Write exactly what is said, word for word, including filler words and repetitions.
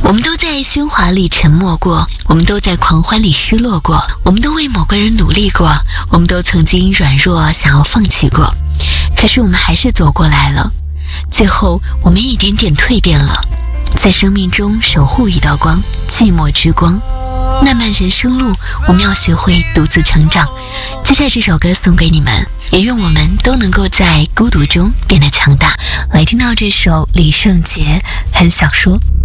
我们都在喧哗里沉默过，我们都在狂欢里失落过，我们都为某个人努力过，我们都曾经软弱想要放弃过，可是我们还是走过来了。最后我们一点点蜕变了，在生命中守护一道光，寂寞之光。漫漫人生路，我们要学会独自成长。接下来这首歌送给你们，也愿我们都能够在孤独中变得强大。来听到这首李圣杰很想说。